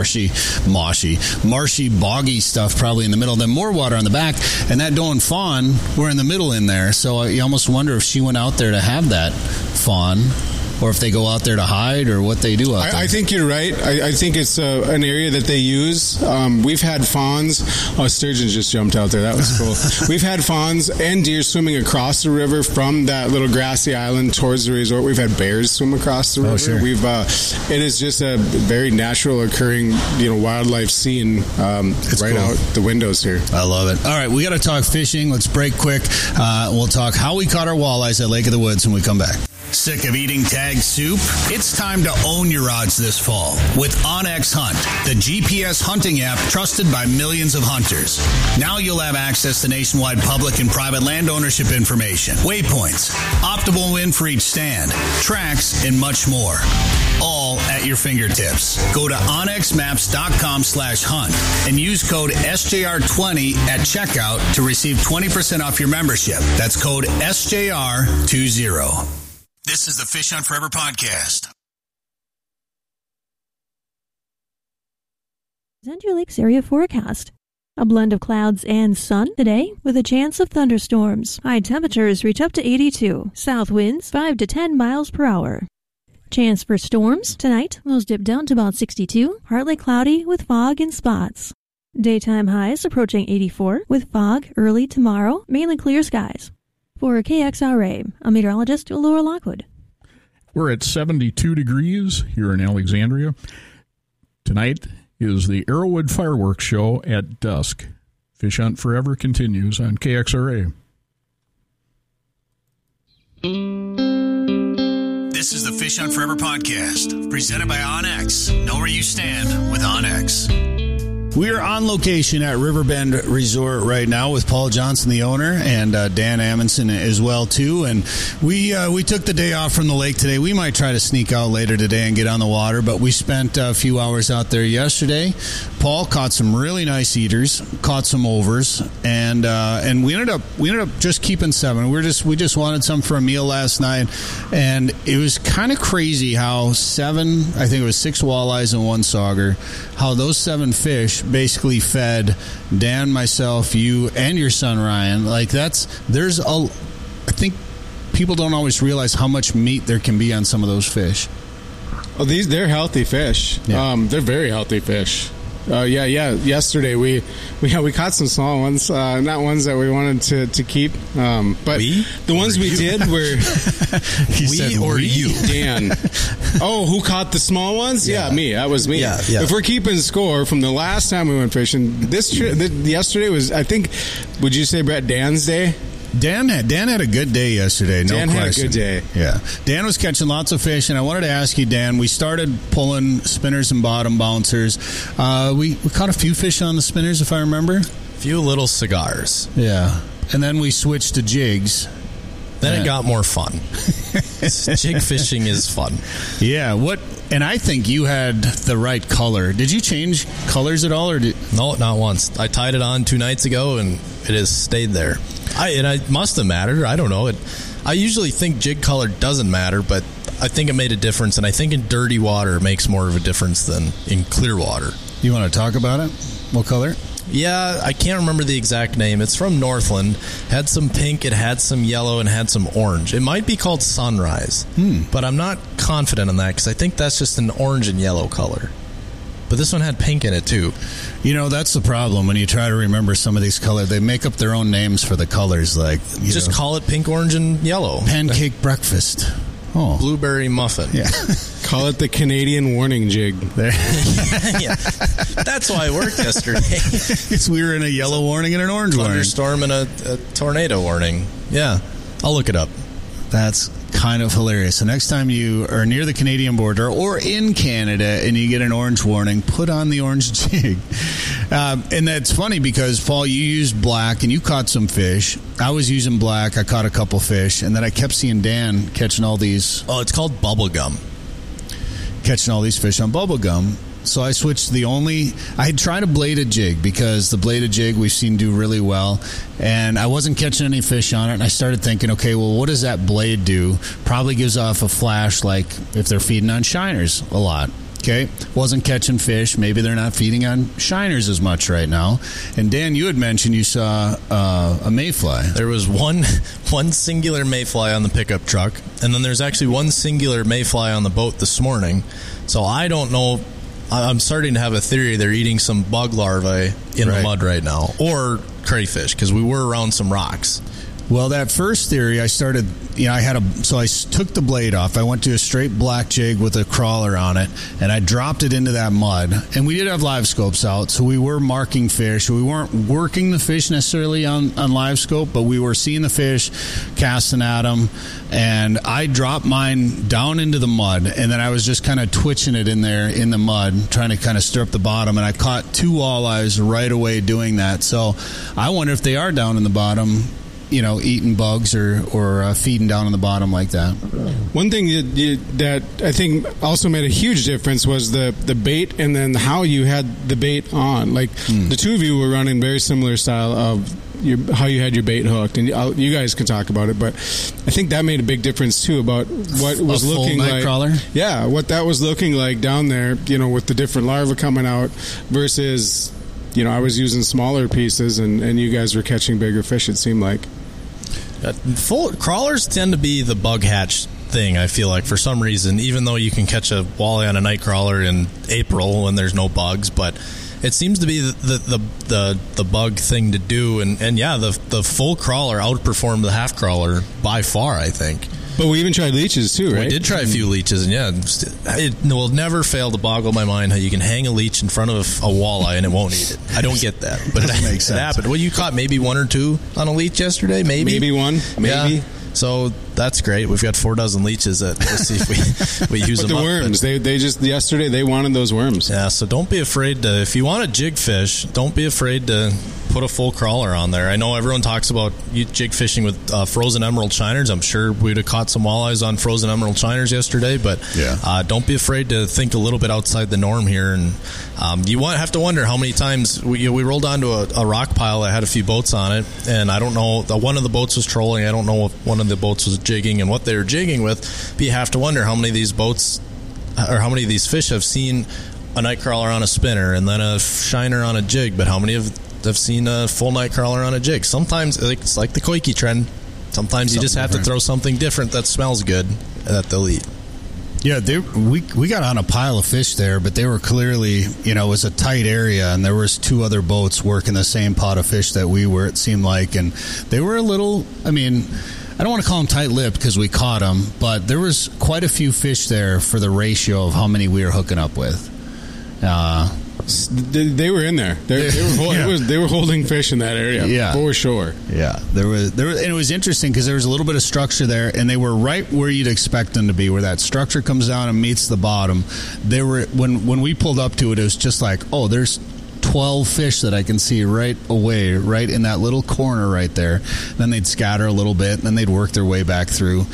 boggy stuff probably in the middle. Then more water on the back, and that doe and fawn were in the middle in there. So you almost wonder if she went out there to have that fawn, or if they go out there to hide, or what they do out there. I think you're right. I think it's an area that they use. We've had fawns. Oh, sturgeons just jumped out there. That was cool. We've had fawns and deer swimming across the river from that little grassy island towards the resort. We've had bears swim across the river. Sure. It is just a very natural occurring, wildlife scene right out the windows here. I love it. All right, we got to talk fishing. Let's break quick. We'll talk how we caught our walleyes at Lake of the Woods when we come back. Sick of eating tag soup? It's time to own your odds this fall with OnX Hunt, the GPS hunting app trusted by millions of hunters. Now you'll have access to nationwide public and private land ownership information, waypoints, optimal win for each stand, tracks, and much more. All at your fingertips. Go to onxmaps.com/hunt and use code SJR20 at checkout to receive 20% off your membership. That's code SJR20. This is the Fish Hunt Forever podcast. Alexandria Lakes area forecast. A blend of clouds and sun today with a chance of thunderstorms. High temperatures reach up to 82. South winds 5 to 10 miles per hour. Chance for storms tonight. Those dip down to about 62. Partly cloudy with fog in spots. Daytime highs approaching 84 with fog early tomorrow. Mainly clear skies. For KXRA, I'm meteorologist Laura Lockwood. We're at 72 degrees here in Alexandria. Tonight is the Arrowwood Fireworks Show at dusk. Fish Hunt Forever continues on KXRA. This is the Fish Hunt Forever podcast, presented by OnX. Know where you stand with OnX. We are on location at Riverbend Resort right now with Paul Johnson, the owner, and Dan Amundsen as well, too. And we took the day off from the lake today. We might try to sneak out later today and get on the water, but we spent a few hours out there yesterday. Paul caught some really nice eaters, caught some overs, and we ended up just keeping 7. We just wanted some for a meal last night, and it was kind of crazy how 7, I think it was 6 walleyes and 1 sauger, how those 7 fish basically fed Dan, myself, you, and your son Ryan. I think people don't always realize how much meat there can be on some of those fish. Oh, they're healthy fish. Yeah. They're very healthy fish. Yesterday we caught some small ones, not ones that we wanted to keep. But the ones we did were you, Dan. Oh, who caught the small ones? Yeah, me. That was me. Yeah. If we're keeping score from the last time we went fishing, yesterday was, I think, would you say, Brett, Dan's day? Dan had a good day yesterday. No Dan question. had a good day. Yeah. Dan was catching lots of fish, and I wanted to ask you, Dan, we started pulling spinners and bottom bouncers. We caught a few fish on the spinners, if I remember. A few little cigars. Yeah. And then we switched to jigs. Then it got more fun. Jig fishing is fun. Yeah. And I think you had the right color. Did you change colors at all? No, not once. I tied it on 2 nights ago, and it has stayed there. It must have mattered. I don't know. I usually think jig color doesn't matter, but I think it made a difference, and I think in dirty water it makes more of a difference than in clear water. You want to talk about it? What color? Yeah, I can't remember the exact name. It's from Northland. Had some pink, it had some yellow, and had some orange. It might be called Sunrise, but I'm not confident in that because I think that's just an orange and yellow color. But this one had pink in it, too. You know, that's the problem. When you try to remember some of these colors, they make up their own names for the colors. Like just call it pink, orange, and yellow. Pancake breakfast. Oh. Blueberry muffin. Yeah. Call it the Canadian warning jig. Yeah. That's why it worked yesterday. Because we were in a yellow warning and an orange warning. Thunderstorm and a tornado warning. Yeah. I'll look it up. That's kind of hilarious. So next time you are near the Canadian border or in Canada and you get an orange warning, put on the orange jig. And that's funny because, Paul, you used black and you caught some fish. I was using black. I caught a couple fish. And then I kept seeing Dan catching all these. Oh, it's called bubble gum. Catching all these fish on bubble gum. So I switched I had tried a bladed jig because the bladed jig we've seen do really well, and I wasn't catching any fish on it, and I started thinking, okay, well, what does that blade do? Probably gives off a flash like if they're feeding on shiners a lot. Okay, wasn't catching fish. Maybe they're not feeding on shiners as much right now. And Dan, you had mentioned you saw a mayfly. There was one singular mayfly on the pickup truck, and then there's actually one singular mayfly on the boat this morning. So I don't know. I'm starting to have a theory they're eating some bug larvae in the mud right now, or crayfish, because we were around some rocks. Well, that first theory, I took the blade off. I went to a straight black jig with a crawler on it, and I dropped it into that mud. And we did have live scopes out, so we were marking fish. We weren't working the fish necessarily on live scope, but we were seeing the fish, casting at them. And I dropped mine down into the mud, and then I was just kind of twitching it in there in the mud, trying to kind of stir up the bottom. And I caught 2 walleyes right away doing that. So I wonder if they are down in the bottom, eating bugs or feeding down on the bottom like that. One thing that I think also made a huge difference was the bait, and then how you had the bait on. Like the two of you were running very similar style of how you had your bait hooked, and you guys can talk about it. But I think that made a big difference too about what was looking like. Crawler? Yeah, what that was looking like down there. With the different larvae coming out versus. I was using smaller pieces, and you guys were catching bigger fish, it seemed like. Full crawlers tend to be the bug hatch thing, I feel like, for some reason, even though you can catch a walleye on a night crawler in April when there's no bugs, but it seems to be the bug thing to do. And the full crawler outperformed the half crawler by far, I think. But we even tried leeches too, right? We did try a few leeches, and it will never fail to boggle my mind how you can hang a leech in front of a walleye and it won't eat it. I don't get that, but it makes sense. Happened. Well, you caught maybe 1 or 2 on a leech yesterday, maybe one, maybe. Yeah. So that's great. We've got 4 dozen leeches that we'll see if we use them. But the worms, they just yesterday they wanted those worms. Yeah, so don't be afraid to, if you want to jig fish, don't be afraid to put a full crawler on there. I know everyone talks about jig fishing with frozen emerald shiners. I'm sure we'd have caught some walleyes on frozen emerald shiners yesterday, but don't be afraid to think a little bit outside the norm here. And you have to wonder how many times we rolled onto a rock pile that had a few boats on it, and I don't know, one of the boats was trolling. I don't know if one of the boats was jigging and what they were jigging with, but you have to wonder how many of these boats or how many of these fish have seen a night crawler on a spinner and then a shiner on a jig, but how many have seen a full night crawler on a jig? Sometimes it's like the koiki trend. Sometimes you just have to throw something different that smells good that they'll eat. Yeah, we got on a pile of fish there, but they were clearly, it was a tight area, and there was 2 other boats working the same pot of fish that we were, it seemed like, and they were a little, I don't want to call them tight-lipped because we caught them, but there was quite a few fish there for the ratio of how many we were hooking up with. They were in there. They were holding fish in that area, for sure. Yeah, there was, and it was interesting because there was a little bit of structure there, and they were right where you'd expect them to be, where that structure comes down and meets the bottom. They were when we pulled up to it, it was just like, oh, there's 12 fish that I can see right away, right in that little corner right there. Then they'd scatter a little bit, and then they'd work their way back through.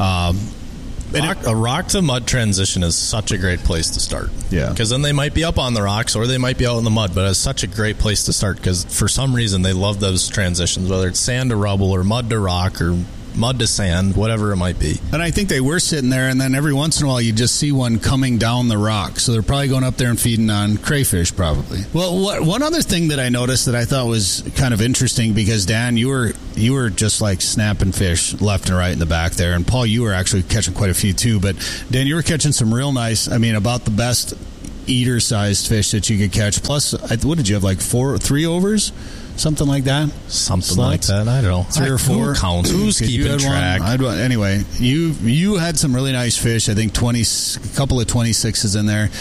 A rock to mud transition is such a great place to start. Yeah. Because then they might be up on the rocks or they might be out in the mud, but it's such a great place to start because for some reason they love those transitions, whether it's sand to rubble or mud to rock or mud to sand, whatever it might be. And I think they were sitting there, and then every once in a while you just see one coming down the rock. So they're probably going up there and feeding on crayfish, probably. Well, one other thing that I noticed that I thought was kind of interesting, because Dan, you were just like snapping fish left and right in the back there, and Paul, you were actually catching quite a few too. But Dan, you were catching some real nice, about the best eater-sized fish that you could catch. Plus, what did you have, like 3 overs? Something like that? Something like that. I don't know. 3 or 4. Who counts? Who's keeping track? Anyway, you had some really nice fish. I think a couple of 26s in there.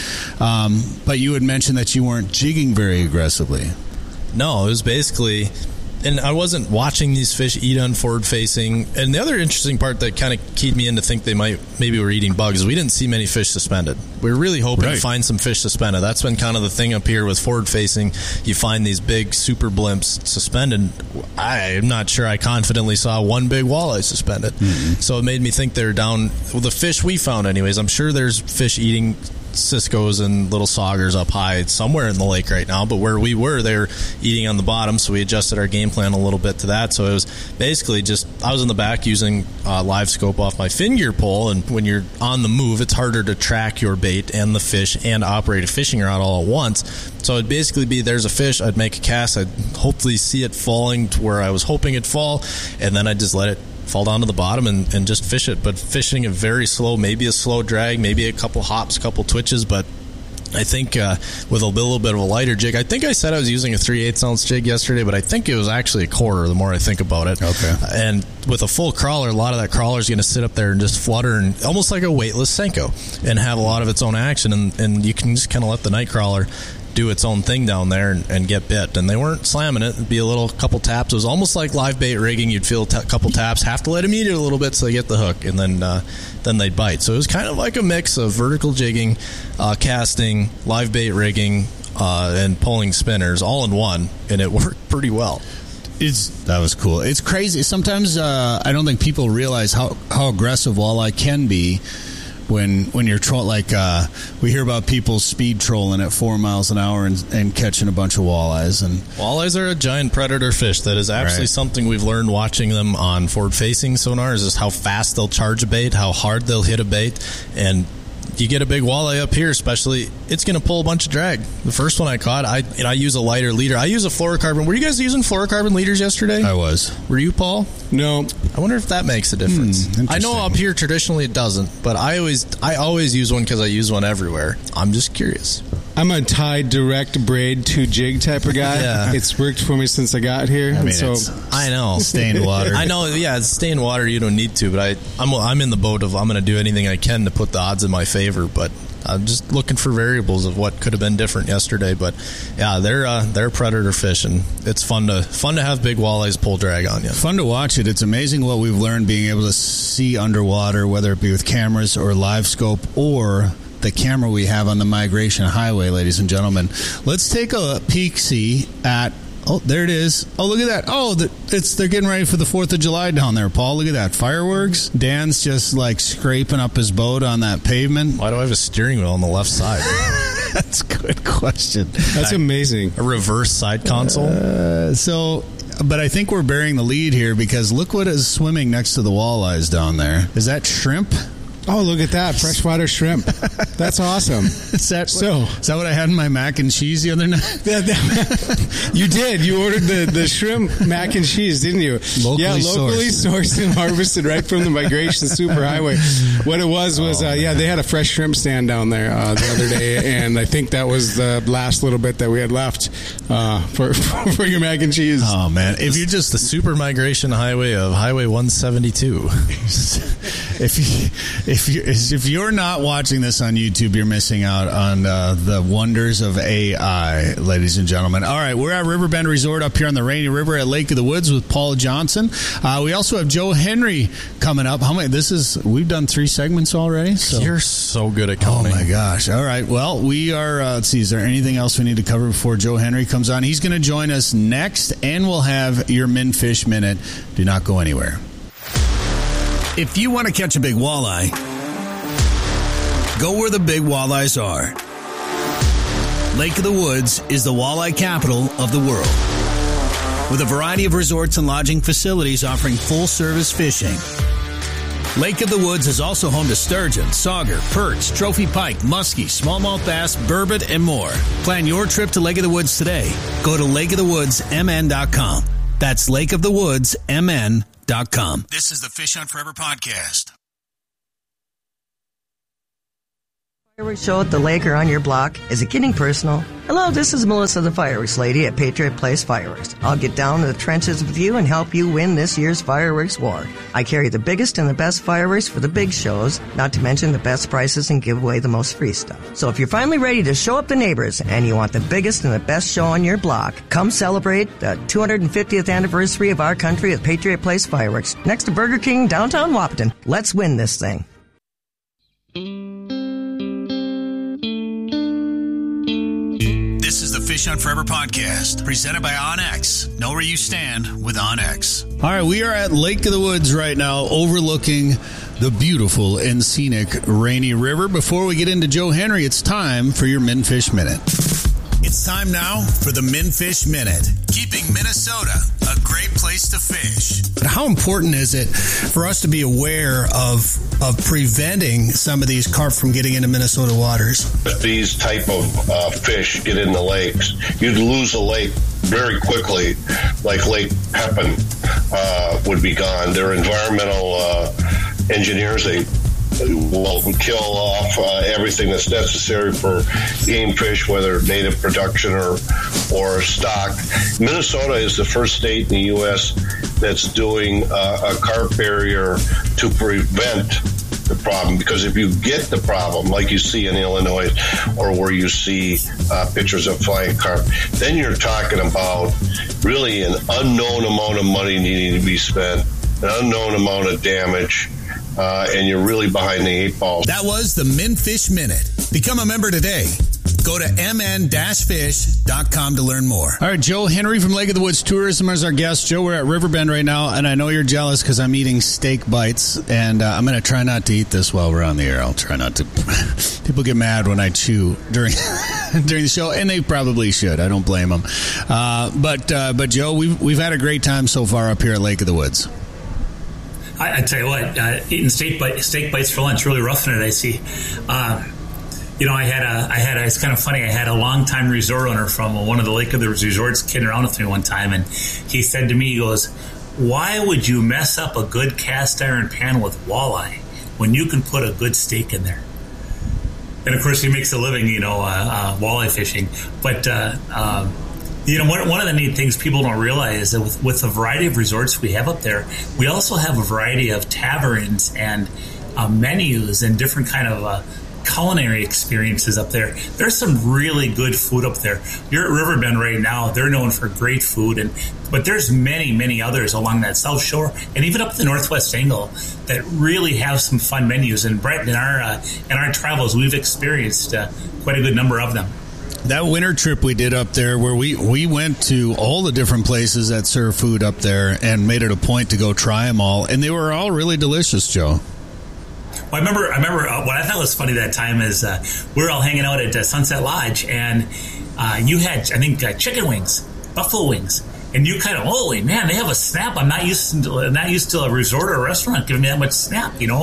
But you had mentioned that you weren't jigging very aggressively. No, it was basically... And I wasn't watching these fish eat on forward facing. And the other interesting part that kind of keyed me in to think maybe were eating bugs is we didn't see many fish suspended. We were really hoping to find some fish suspended. That's been kind of the thing up here with forward facing. You find these big super blimps suspended. I'm not sure I confidently saw one big walleye suspended. Mm-hmm. So it made me think they're down. Well, the fish we found anyways, I'm sure there's fish eating Cisco's and little saugers up high somewhere in the lake right now, but where we were, they were eating on the bottom, so we adjusted our game plan a little bit to that. So it was basically just, I was in the back using live scope off my fin gear pole, and when you're on the move, it's harder to track your bait and the fish and operate a fishing rod all at once. So it'd basically be, there's a fish, I'd make a cast, I'd hopefully see it falling to where I was hoping it'd fall, and then I'd just let it fall down to the bottom and just fish it. But fishing it very slow, maybe a slow drag, maybe a couple hops, couple twitches, but I think with a little bit of a lighter jig, I think I said I was using a 3/8 ounce jig yesterday, but I think it was actually a quarter the more I think about it. Okay. And with a full crawler, a lot of that crawler is going to sit up there and just flutter, and almost like a weightless Senko, and have a lot of its own action, and you can just kind of let the night crawler do its own thing down there and get bit. And they weren't slamming it. It'd be a couple taps. It was almost like live bait rigging. You'd feel a couple taps, have to let them eat it a little bit so they get the hook, and then they'd bite. So it was kind of like a mix of vertical jigging, casting, live bait rigging, and pulling spinners all in one, and it worked pretty well. That was cool. It's crazy. Sometimes I don't think people realize how aggressive walleye can be when you're we hear about people speed trolling at 4 miles an hour and catching a bunch of walleyes. And walleyes are a giant predator fish. That is actually something we've learned watching them on forward-facing sonar, is just how fast they'll charge a bait, how hard they'll hit a bait, and you get a big walleye up here, especially, it's going to pull a bunch of drag. The first one I caught, I use a lighter leader. I use a fluorocarbon. Were you guys using fluorocarbon leaders yesterday? I was. Were you, Paul? No. I wonder if that makes a difference. I know up here traditionally it doesn't, but I always use one because I use one everywhere. I'm just curious. I'm a Tide direct braid to jig type of guy. Yeah. It's worked for me since I got here. I know. Stained water. I know, yeah, it's stained water. You don't need to, but I'm in the boat of I'm going to do anything I can to put the odds in my favor, but I'm just looking for variables of what could have been different yesterday. But yeah, they're predator fish, and it's fun to have big walleyes pull drag on you. Fun to watch it. It's amazing what we've learned being able to see underwater, whether it be with cameras or live scope or the camera we have on the Migration Highway, ladies and gentlemen. Let's take a peek-see at... Oh, there it is. Oh, look at that. Oh, they're getting ready for the 4th of July down there, Paul. Look at that. Fireworks. Dan's just like scraping up his boat on that pavement. Why do I have a steering wheel on the left side? That's a good question. That's amazing. A reverse side console? But I think we're bearing the lead here, because look what is swimming next to the walleyes down there. Is that shrimp? Oh, look at that. Freshwater shrimp. That's awesome. Is that what I had in my mac and cheese the other night? You did. You ordered the shrimp mac and cheese, didn't you? Locally sourced and harvested right from the Migration Superhighway. What it was they had a fresh shrimp stand down there the other day, and I think that was the last little bit that we had left for your mac and cheese. Oh, man. If you're just the super migration highway of Highway 172. If you're not watching this on YouTube, you're missing out on the wonders of AI, ladies and gentlemen. All right, we're at Riverbend Resort up here on the Rainy River at Lake of the Woods with Paul Johnson. We also have Joe Henry coming up. We've done 3 segments already. So. You're so good at counting. Oh my gosh! All right, well, we are. Let's see, is there anything else we need to cover before Joe Henry comes on? He's going to join us next, and we'll have your Minfish Minute. Do not go anywhere. If you want to catch a big walleye, go where the big walleyes are. Lake of the Woods is the walleye capital of the world, with a variety of resorts and lodging facilities offering full-service fishing. Lake of the Woods is also home to sturgeon, sauger, perch, trophy pike, muskie, smallmouth bass, burbot, and more. Plan your trip to Lake of the Woods today. Go to lakeofthewoodsmn.com. That's lakeofthewoodsmn.com. This is the Fish Hunt Forever podcast. Fireworks show at the lake or on your block? Is it getting personal? Hello, this is Melissa the Fireworks Lady at Patriot Place Fireworks. I'll get down to the trenches with you and help you win this year's fireworks war. I carry the biggest and the best fireworks for the big shows, not to mention the best prices and give away the most free stuff. So if you're finally ready to show up the neighbors and you want the biggest and the best show on your block, come celebrate the 250th anniversary of our country at Patriot Place Fireworks, next to Burger King, downtown Wahpeton. Let's win this thing. This is the Fish Hunt Forever podcast, presented by OnX. Know where you stand with OnX. All right, we are at Lake of the Woods right now, overlooking the beautiful and scenic Rainy River. Before we get into Joe Henry, it's time for your Minfish Minute. It's time now for the Minfish Minute. Keeping Minnesota a great place to fish. But how important is it for us to be aware of preventing some of these carp from getting into Minnesota waters? If these type of fish get in the lakes, you'd lose a lake very quickly, like Lake Pepin would be gone. They're environmental engineers. They will kill off everything that's necessary for game fish, whether native production or stock. Minnesota is the first state in the U.S. that's doing a carp barrier to prevent the problem, because if you get the problem like you see in Illinois or where you see pictures of flying carp, then you're talking about really an unknown amount of money needing to be spent, an unknown amount of damage, and you're really behind the 8 ball. That was the Minfish Minute. Become a member today. Go to mn-fish.com to learn more. All right, Joe Henry from Lake of the Woods Tourism is our guest. Joe, we're at Riverbend right now, and I know you're jealous because I'm eating steak bites, and I'm going to try not to eat this while we're on the air. I'll try not to. People get mad when I chew during the show, and they probably should. I don't blame them. But Joe, we've had a great time so far up here at Lake of the Woods. I tell you what, eating steak bites for lunch, really roughing it, I see. It's kind of funny. I had a longtime resort owner from one of the Lake of the Resorts kidding around with me one time, and he said to me, he goes, "Why would you mess up a good cast iron pan with walleye when you can put a good steak in there?" And of course, he makes a living, walleye fishing. But one of the neat things people don't realize is that with the variety of resorts we have up there, we also have a variety of taverns and menus and different kind of culinary experiences up there. There's some really good food up there. You're at Riverbend right now. They're known for great food, but there's many, many others along that South Shore and even up the Northwest Angle that really have some fun menus. And Brett, in our travels, we've experienced quite a good number of them. That winter trip we did up there, where we went to all the different places that serve food up there and made it a point to go try them all, and they were all really delicious, Joe. Well, I remember what I thought was funny that time is we were all hanging out at Sunset Lodge, and you had, I think, chicken wings, buffalo wings, and you kind of, holy man, they have a snap. I'm not used to a resort or a restaurant giving me that much snap, and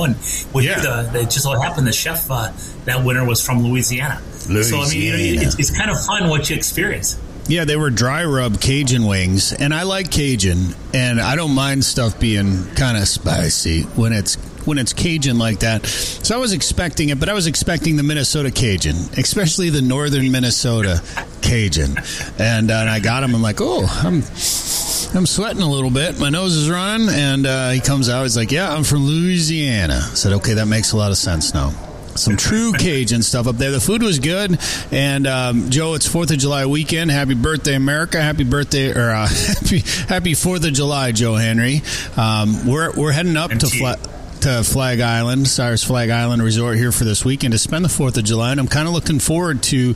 it just so happened the chef that winter was from Louisiana. So I mean, it's kind of fun what you experience. Yeah, they were dry rub Cajun wings, and I like Cajun, and I don't mind stuff being kind of spicy when it's Cajun like that. So I was expecting it, but I was expecting the Minnesota Cajun, especially the northern Minnesota Cajun. And I got him. I'm like, I'm sweating a little bit. My nose is running. And he comes out. He's like, yeah, I'm from Louisiana. I said, okay, that makes a lot of sense now. Some true Cajun stuff up there. The food was good. And, Joe, it's 4th of July weekend. Happy birthday, America. Happy birthday, or happy 4th of July, Joe Henry. We're heading up to Flag Island, Cyrus Flag Island Resort here for this weekend to spend the 4th of July, and I'm kind of looking forward to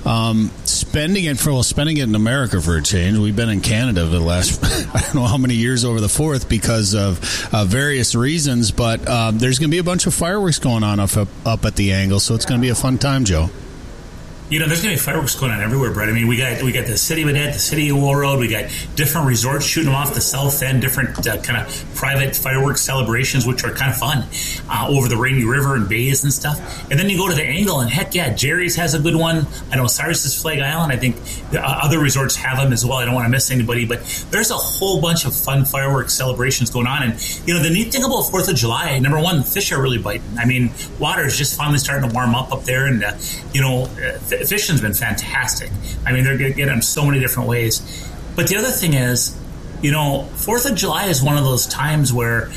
spending it in America for a change. We've been in Canada for the last I don't know how many years over the 4th because of various reasons, but there's going to be a bunch of fireworks going on up at the Angle, so it's going to be a fun time, Joe. There's going to be fireworks going on everywhere, Brett. I mean, we got the City of Annette, the City of Wool Road. We got different resorts shooting them off the south end, different kind of private fireworks celebrations, which are kind of fun over the Rainy River and bays and stuff. And then you go to the Angle, and heck yeah, Jerry's has a good one. I know Cyrus's Flag Island. I think other resorts have them as well. I don't want to miss anybody, but there's a whole bunch of fun fireworks celebrations going on. And the neat thing about 4th of July, number one, the fish are really biting. I mean, water is just finally starting to warm up there, and fishing's been fantastic. I mean, they're getting them so many different ways. But the other thing is, 4th of July is one of those times where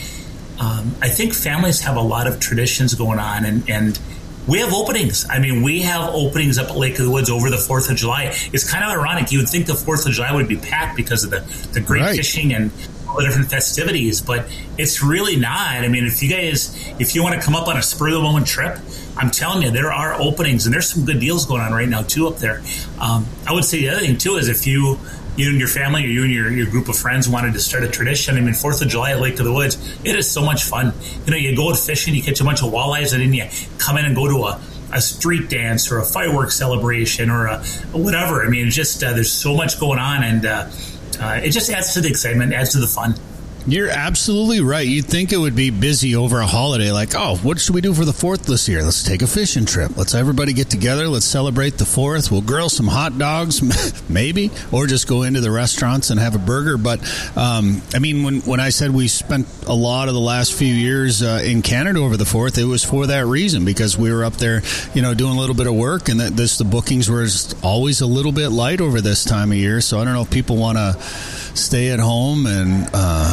I think families have a lot of traditions going on, and we have openings. I mean, we have openings up at Lake of the Woods over the 4th of July. It's kind of ironic. You would think the 4th of July would be packed because of the great fishing and all the different festivities, but it's really not. I mean, if you want to come up on a spur-of-the-moment trip, I'm telling you, there are openings, and there's some good deals going on right now, too, up there. I would say the other thing, too, is if you and your family or you and your group of friends wanted to start a tradition, I mean, 4th of July at Lake of the Woods, it is so much fun. You go out fishing, you catch a bunch of walleyes, and then you come in and go to a street dance or a fireworks celebration or whatever. I mean, it's just there's so much going on, and it just adds to the excitement, adds to the fun. You're absolutely right. You'd think it would be busy over a holiday. Like, what should we do for the 4th this year? Let's take a fishing trip. Let's everybody get together. Let's celebrate the 4th. We'll grill some hot dogs, maybe, or just go into the restaurants and have a burger. But, I mean, when I said we spent a lot of the last few years in Canada over the 4th, it was for that reason, because we were up there, doing a little bit of work, and the bookings were always a little bit light over this time of year. So I don't know if people want to stay at home and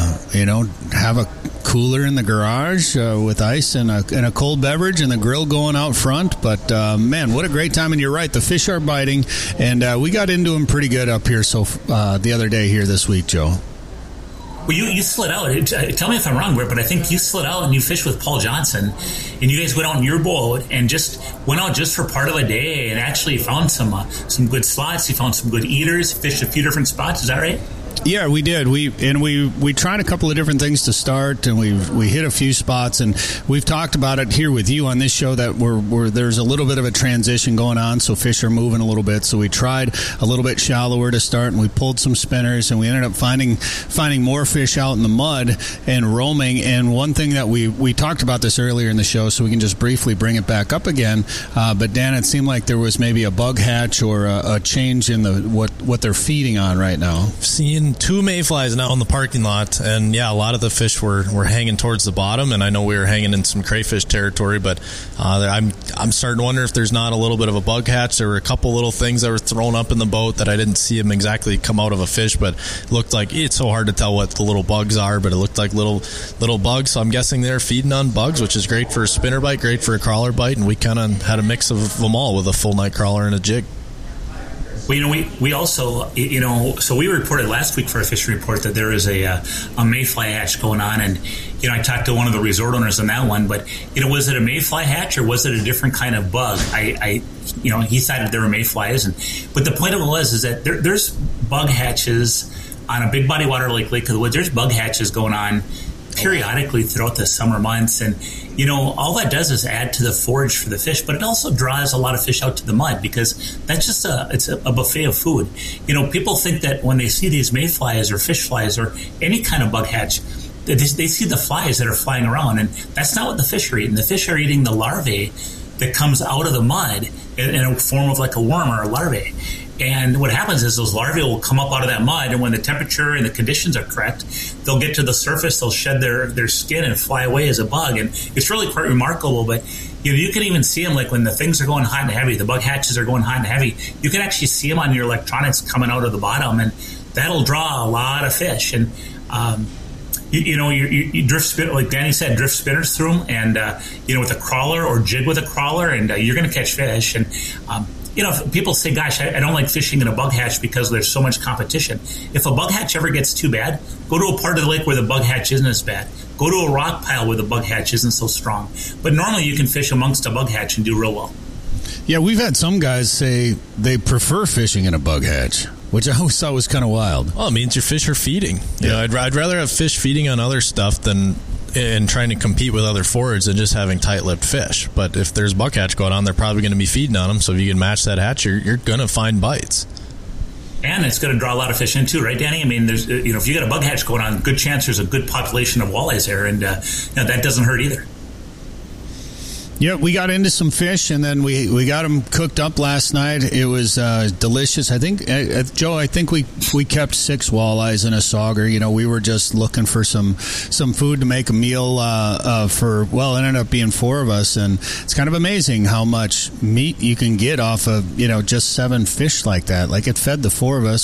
have a cooler in the garage with ice and a cold beverage and the grill going out front. But man, what a great time! And you're right, the fish are biting, and we got into them pretty good up here. So the other day here this week, Joe. Well, you slid out. Tell me if I'm wrong, Britt, but I think you slid out and you fished with Paul Johnson, and you guys went out in your boat and just went out just for part of a day and actually found some good slots. You found some good eaters. Fished a few different spots. Is that right? Yeah, we did. We tried a couple of different things to start, and we hit a few spots, and we've talked about it here with you on this show that there's a little bit of a transition going on, so fish are moving a little bit. So we tried a little bit shallower to start, and we pulled some spinners, and we ended up finding more fish out in the mud and roaming. And one thing that we talked about this earlier in the show, so we can just briefly bring it back up again. But Dan, it seemed like there was maybe a bug hatch or a change in what they're feeding on right now. Seeing 2 mayflies now in the parking lot, and yeah, a lot of the fish were hanging towards the bottom, and I know we were hanging in some crayfish territory, but I'm starting to wonder if there's not a little bit of a bug hatch. There were a couple little things that were thrown up in the boat that I didn't see them exactly come out of a fish, but it looked like, it's so hard to tell what the little bugs are, but it looked like little bugs, so I'm guessing they're feeding on bugs, which is great for a spinner bite, great for a crawler bite, and we kind of had a mix of them all with a full night crawler and a jig. Well, we also, so we reported last week for a fishery report that there is a mayfly hatch going on, and I talked to one of the resort owners on that one, but was it a mayfly hatch or was it a different kind of bug? He cited there were mayflies, but the point of it is that there's bug hatches on a big body water like Lake of the Woods. There's bug hatches going on periodically throughout the summer months. And, all that does is add to the forage for the fish, but it also draws a lot of fish out to the mud because that's just it's a buffet of food. People think that when they see these mayflies or fish flies or any kind of bug hatch, they see the flies that are flying around, and that's not what the fish are eating. The fish are eating the larvae that comes out of the mud in a form of like a worm or a larvae. And what happens is those larvae will come up out of that mud, and when the temperature and the conditions are correct, they'll get to the surface, they'll shed their skin and fly away as a bug. And it's really quite remarkable, but you can even see them like when the things are going hot and heavy, the bug hatches are going hot and heavy, you can actually see them on your electronics coming out of the bottom, and that'll draw a lot of fish. And you drift spin, like Danny said, drift spinners through them, and with a crawler or jig with a crawler, and you're going to catch fish. And if people say, gosh, I don't like fishing in a bug hatch because there's so much competition. If a bug hatch ever gets too bad, go to a part of the lake where the bug hatch isn't as bad. Go to a rock pile where the bug hatch isn't so strong. But normally you can fish amongst a bug hatch and do real well. Yeah, we've had some guys say they prefer fishing in a bug hatch, which I always thought was kind of wild. Well, it means your fish are feeding. I'd rather have fish feeding on other stuff than and trying to compete with other forage than just having tight-lipped fish. But if there's buck hatch going on, they're probably going to be feeding on them. So if you can match that hatch, you're going to find bites. And it's going to draw a lot of fish in too, right, Danny? I mean, there's if you got a bug hatch going on, good chance there's a good population of walleyes there, and that doesn't hurt either. Yeah, we got into some fish, and then we got them cooked up last night. It was delicious. I think, Joe, we kept 6 walleyes and a sauger. We were just looking for some food to make a meal for, well, it ended up being 4 of us, and it's kind of amazing how much meat you can get off of, just 7 fish like that. Like, it fed the 4 of us